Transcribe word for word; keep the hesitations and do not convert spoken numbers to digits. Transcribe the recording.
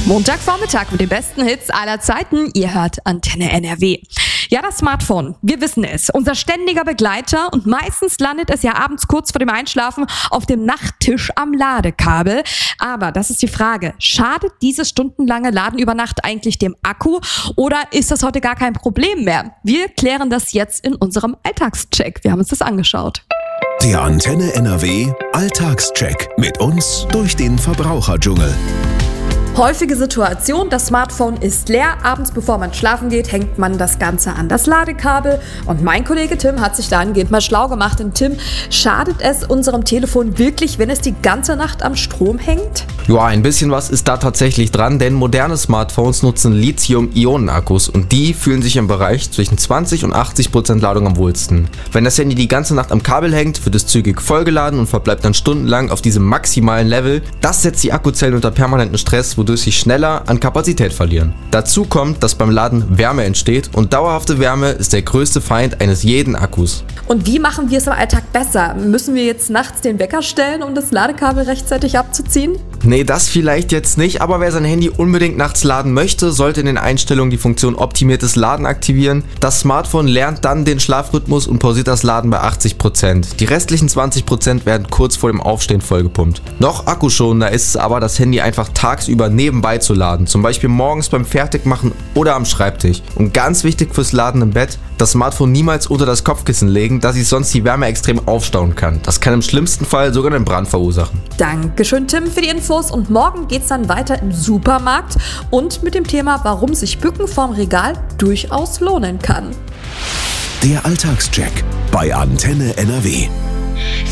Montagvormittag mit den besten Hits aller Zeiten. Ihr hört Antenne N R W. Ja, das Smartphone, wir wissen es, unser ständiger Begleiter, und meistens landet es ja abends kurz vor dem Einschlafen auf dem Nachttisch am Ladekabel. Aber das ist die Frage, schadet dieses stundenlange Laden über Nacht eigentlich dem Akku oder ist das heute gar kein Problem mehr? Wir klären das jetzt in unserem Alltagscheck. Wir haben uns das angeschaut. Der Antenne N R W Alltagscheck mit uns durch den Verbraucherdschungel. Häufige Situation, das Smartphone ist leer. Abends, bevor man schlafen geht, hängt man das Ganze an das Ladekabel. Und mein Kollege Tim hat sich dahingehend mal schlau gemacht. Denn Tim, schadet es unserem Telefon wirklich, wenn es die ganze Nacht am Strom hängt? Ja, ein bisschen was ist da tatsächlich dran, denn moderne Smartphones nutzen Lithium-Ionen-Akkus und die fühlen sich im Bereich zwischen zwanzig und achtzig Prozent Ladung am wohlsten. Wenn das Handy die ganze Nacht am Kabel hängt, wird es zügig vollgeladen und verbleibt dann stundenlang auf diesem maximalen Level. Das setzt die Akkuzellen unter permanenten Stress, wodurch sie schneller an Kapazität verlieren. Dazu kommt, dass beim Laden Wärme entsteht und dauerhafte Wärme ist der größte Feind eines jeden Akkus. Und wie machen wir es im Alltag besser? Müssen wir jetzt nachts den Wecker stellen, um das Ladekabel rechtzeitig abzuziehen? Nee, das vielleicht jetzt nicht, aber wer sein Handy unbedingt nachts laden möchte, sollte in den Einstellungen die Funktion optimiertes Laden aktivieren. Das Smartphone lernt dann den Schlafrhythmus und pausiert das Laden bei achtzig Prozent. Die restlichen zwanzig Prozent werden kurz vor dem Aufstehen vollgepumpt. Noch akkuschonender ist es aber, das Handy einfach tagsüber nebenbei zu laden, zum Beispiel morgens beim Fertigmachen oder am Schreibtisch. Und ganz wichtig fürs Laden im Bett, das Smartphone niemals unter das Kopfkissen legen, da sich sonst die Wärme extrem aufstauen kann. Das kann im schlimmsten Fall sogar einen Brand verursachen. Dankeschön, Tim, für die Infos. Und morgen geht's dann weiter im Supermarkt und mit dem Thema, warum sich Bücken vorm Regal durchaus lohnen kann. Der Alltagscheck bei Antenne N R W.